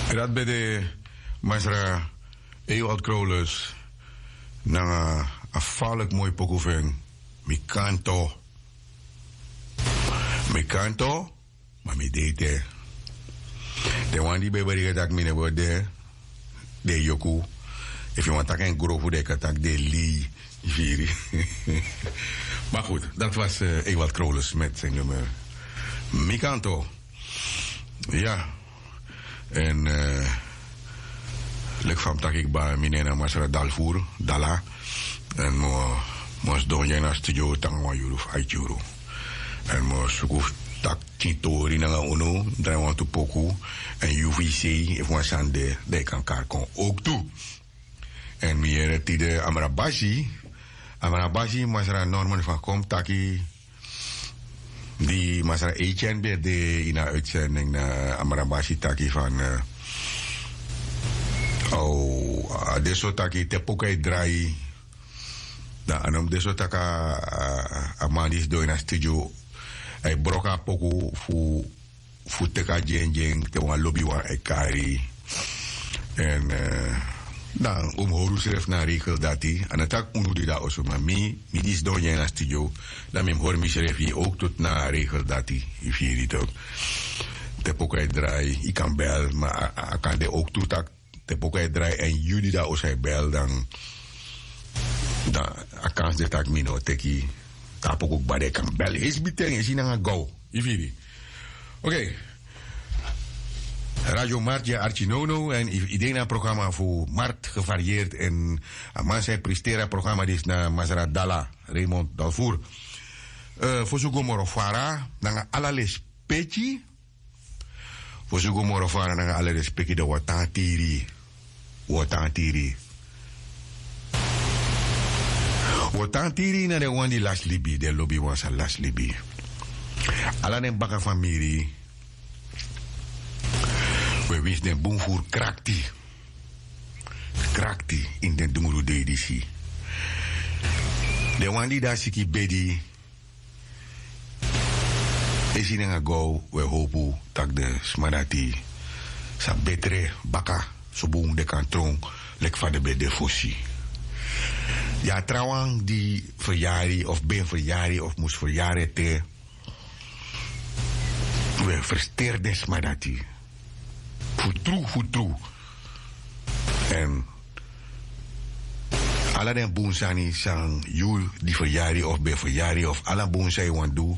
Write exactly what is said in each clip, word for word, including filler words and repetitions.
Dat bij de Masra Ewald Krolus. Na een valk mooi pokoven. Mikanto. Mikanto. Maar mi dete. De one die bij de tak mine bode. De yoku. If you want to een groep de katak de li. Viri. Maar goed, dat was uh, Ewald Krolus met zijn nummer Mikanto. Ja. En uh, lek van tak ik bij minena Masra Dalvoer, Dala. En mo mos donje na studio tang wa yuru uit yuru. En mo sukuf tak tintori na uno, dan want to poku en U V C if one sande de kan kar kon ook toe. En meer tide Amrabashi, Amrabashi Masra Norman van kom taki die Masra Etienne bij de in een uitzending na Amrabashi taki van uh, oh deso taki te pokai drai da anom deso taka uh, amandis do in a studio ai broka poku fu fu teka jeng jeng te wan lobby wan ekari en uh, dan om horu schrijft naar regel dat hij en het ook onhoede dat also maar mi mi dis door je naar studio dan mem hoor mi schrijft hij ook tot naar regel dat hij if je dit ook te pokai draai ik kan bel maar ik kan de ook toe tak te pokai draai en jullie dat als hij bel dan dan ik kan zich tak mi no teki tak ook bij kan bel is biteng is in een go if je dit oké. Radio Martje Archinono en idee naar programma voor Mart gevarieerd en man zij prestera programma is naar Masra Dala Raymond Dalvoer. Uh, voor zo'n morofara naar alle respecti. Voor zo'n morofara naar alle respecti de watantiri. Watantiri. Watantiri naar de one die last libi, de lobby was a last libi. Alla den baka familie. We wisten den boomvoer krakti. Krakti in den dumuru de edisi. De wandi da siki bedi. Esi nga go we hopu tak de smadati. Sa betre baka sobung de kantron lek va de bede fossi. Ja trouwens die verjari of ben verjari of moest verjaren te. We versterden smadati. Futru, futru. En alle den boensani sang you die verjari of be verjari of alle boensai want do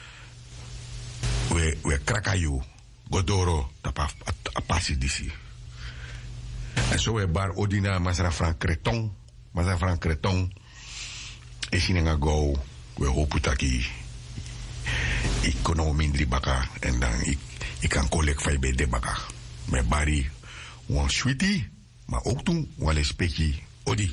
we we krakayu godoro tapa apasi disi. En zo we bar odina Masra Frank Creton, Masra Frank Creton is in een go we hopen dat ik economie drie baka en dan ik ik kan collect vijf bij de baka. Met bari wan sweetie, maar ook toen wan lespeki odi.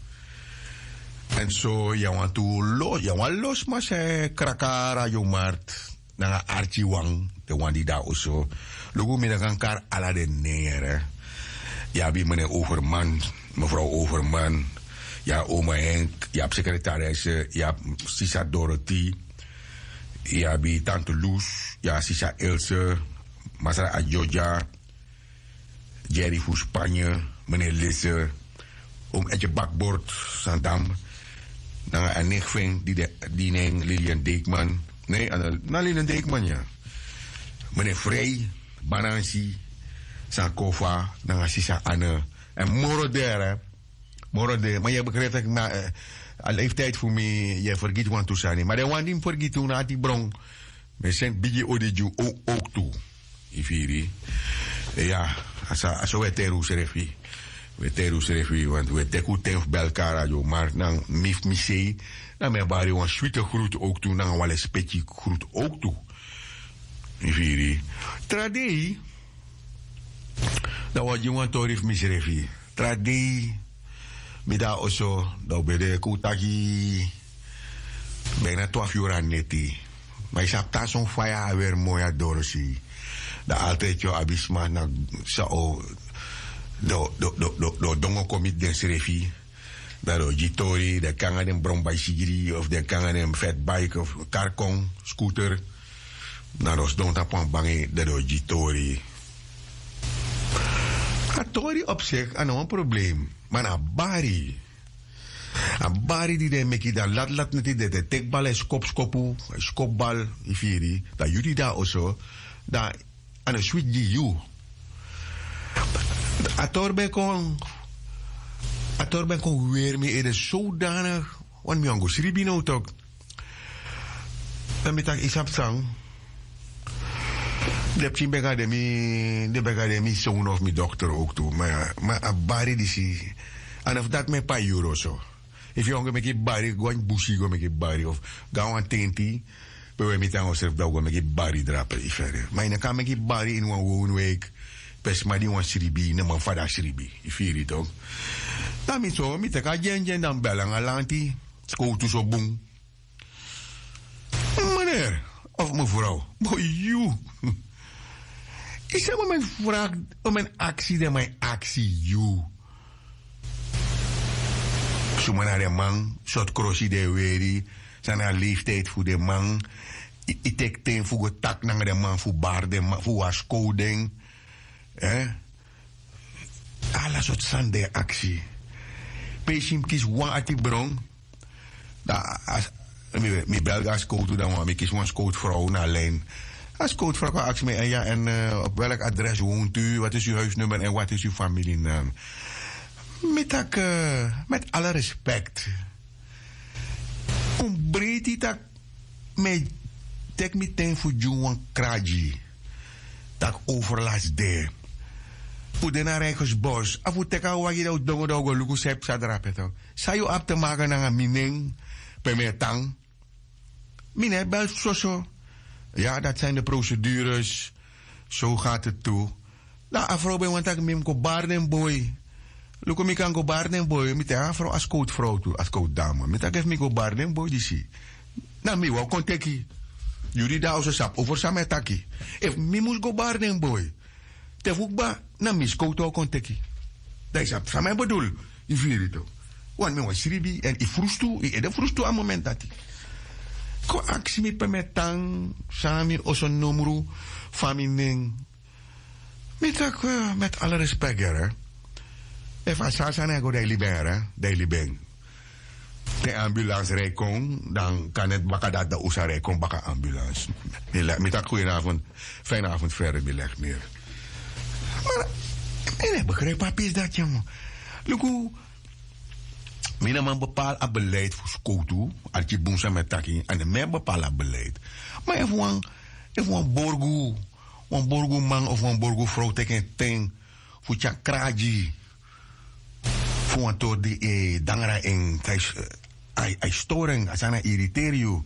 En zo, ja want to los, ja wan los maar se krakara yo mart na archi wang de wan die daar also. Logo me dan kar ala de neer. Ja bi meneer Overman, mevrouw Overman, ja oma Henk, ja secretaris, ja Sisa Dorothy, ja bi tante Loes, ja Sisa Ilse, Masra Adjoja. Jerry voor Spanje, meneer Lisse, om Etje Bakbord, Sandam, dan een nichtving, die de, die neem Lilian Deekman, nee, na Lilian Deekman, ja. Meneer Vrij, Banansi, Sankova, dan Sisa Anne, en Moroder, Moroder, maar je begrijpt dat ik na, uh, al leeftijd voor mij, je vergeet want to zijn, maar de wan die vergeet toen had die bron, we zijn bigi odiju ook, ook toe, Iviri, ja. Asa we teru serefi. We teru serefi, want we teku tenf belkara jo, maar dan mif misei, dan me bari wan sweete groet ook toe, dan wale spetje groet ook toe. Viri. Tradei, dan wat je want torif miserefi. Tradei, mida oso, dan bede kutaki, bijna twaalf uur aan neti. Maar je hebt daar zo'n fire weer mooi aan doorzie. Dat altijd jou abisma na sao do do do do do dongo komit den serefi dat do jitori de kanga den bron bicycle of de kanga den fat bike of karkong scooter na dos don tapon bangi dat do jitori Atori op zich, ano een probleem. Maar na bari. Een bari die de meki da lat lat neti de de tekbal is kop skopu, skopbal, ifiri. Da jullie daar also. Da aan een sweet die you. Ator ben kon. Ator ben kon weer me in de zodanig. Want mi ango sribi nou toch. En met dat isap sang. De pchim bega de mi, de bega de mi zoon of mi dokter ook toe. Maar, maar a bari die si. En of dat me pa euro zo. If je onge meki bari, go aan bushi go meki bari. Of ga aan tenti. Bewe mi tango serf da go meki bari drapen. Ifere. Maar in kan meki bari in wan woonweek. Pes maar die wan sribi, ne man fada sribi. Ifiri toch. Dan mi zo, mi te ka jen jen dan bellen aan lanti. Skoutu zo boem. Meneer, of mevrouw, boy, you. Is dat mijn vraag om een actie, dat mijn actie, you. Zo maar naar de man, soort crossie de weri, zijn haar leeftijd voor de man. Ik tek ten voor het tak naar de man, voor bar de man, voor haar scoding. Eh? Alla soort zande actie. Pesim kies wan ati bron. Da, as, mi, mi belga scout dan maar, mi kies wan scout vrouw naar lijn. Als scout vrouw kan actie mee, en ja, en uh, op welk adres woont u, wat is uw huisnummer en wat is uw familienaam? Met, dat, uh, met alle respect. Ontbreekt die dat met tek meteen voor Juan Kraji. Dat overlast daar. Voor de naar Rijkersbos. Af en toe wat je dat dongo dongo lukus hebt sadrapeto. Zou je op te maken naar een mining, bij mij tang. Mine bel zo zo. Ja, dat zijn de procedures. Zo gaat het toe. Nou, afro ben want ik mim ko barden boy. Luko mi kan go barden boy. Met de afro als coat vrouw toe, als coat dame. Met dat geef mi go barden boy die zie. Nou, mi wou konteki. Jullie daar als sap over sametaki. If mi moest go barden boy. Te fukba na mis kouto konteki. Dat is wat mij bedoel. Je vier het ook. Want me was sribi en ik frustu, ik ede frustu aan moment dat ik. Ko actie me permetang, sami oso numero, familie. Met ook met alle respect hè. If asasa na go daily ben hè, daily ben. De ambulance rijkong, dan kan het baka dat de usa rijkong baka ambulance. Met dat goedenavond, fijne avond verder beleg meer. Maar, ik begrijp wat is dat, jongen. Luku, mijn man bepaalt een beleid voor Skotu, als je boemsa met taki, en de meer bepaalt een beleid. Maar if one, if one borgu, one borgu man of one borgu vrouw teken ting, voor tja kraji, voor een toer die eh, dangra in, hij hij storing, hij zijn irriteer je.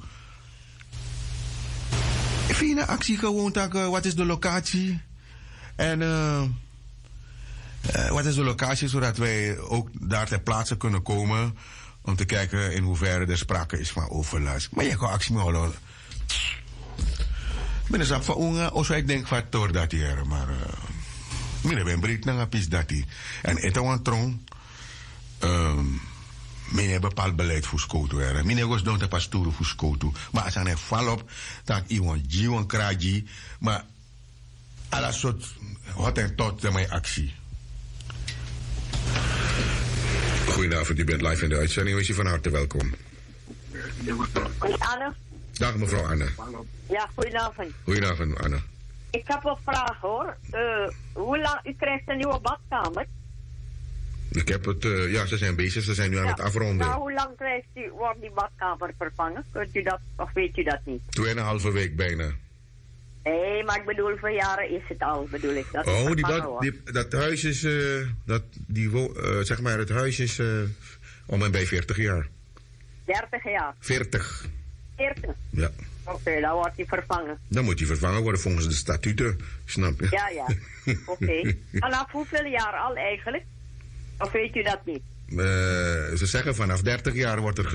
Fine actie gewoon, tak, wat is de locatie? En uh, uh, wat is de locatie, zodat wij ook daar ter plaatse kunnen komen om te kijken in hoeverre er sprake is van overlast. Maar je kan actie mee houden. Binnen zap van onga, als ik denk van door dat hier, maar ik ben breed naar een pis dat hier. En het is een tron. Um, Mijn een bepaald beleid voor Skotu. Mijn een don't te pastoren voor Skotu. Maar als er een val op, dan iemand jiwan kraji. Maar alle soort hot en tot de mijn actie. Goedenavond, u bent live in de uitzending. Wees u van harte welkom. Anne. Dag mevrouw Anne. Ja, goedenavond. Goedenavond Anne. Ik heb een vraag hoor. Uh, hoe lang, u krijgt een nieuwe badkamer? Ik heb het, uh, ja, ze zijn bezig, ze zijn nu aan ja, het afronden. Nou, hoe lang krijgt u, wordt die badkamer vervangen? Kunt u dat, of weet u dat niet? Tweeënhalve week bijna. Nee, maar ik bedoel, voor jaren is het al, bedoel ik. Dat oh, die bad, die, dat huis is, uh, dat, die, uh, zeg maar, het huis is uh, om en bij veertig jaar. dertig jaar? veertig. veertig? Ja. Oké, okay, dan wordt hij vervangen. Dan moet hij vervangen worden volgens de statuten, snap je? Ja, ja. Oké. Okay. Vanaf hoeveel jaar al eigenlijk? Of weet u dat niet? Uh, ze zeggen vanaf dertig jaar wordt er